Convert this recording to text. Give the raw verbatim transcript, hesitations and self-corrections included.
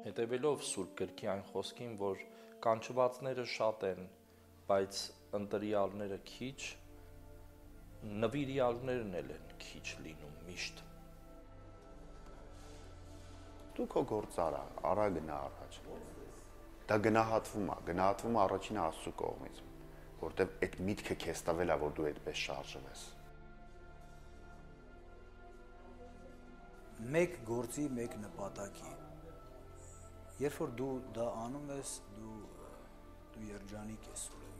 Հետևելով Սուրբ Գրքի այն խոսքին, որ կանչվածները շատ են, բայց ընտրյալները քիչ, նվիրյալներն էլ են քիչ լինում միշտ։ Դու քո գործ արա, արա գնա առաջ։ Դա գնահատվում է, գնահատվում է առաջինը Աստծո կողմից, որտեղ այդ միտքը քեզ տվել է, որ դու այդպես շարժվես։ Մեկ գործի, մեկ նպատակի։ Երբ որ դու դա անում ես, դու դու երջանիկ ես ուրեմն։